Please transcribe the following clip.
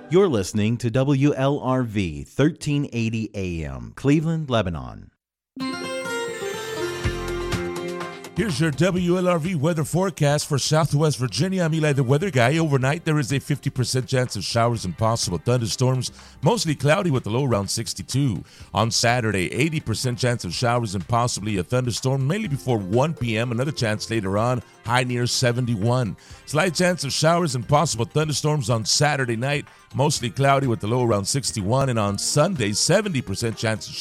You're listening to WLRV 1380 AM, Cleveland, Lebanon. Here's your WLRV weather forecast for Southwest Virginia. I'm Eli, the weather guy. Overnight, there is a 50% chance of showers and possible thunderstorms, mostly cloudy with a low around 62. On Saturday, 80% chance of showers and possibly a thunderstorm, mainly before 1 p.m. Another chance later on, high near 71. Slight chance of showers and possible thunderstorms on Saturday night, mostly cloudy with a low around 61. And on Sunday, 70% chance of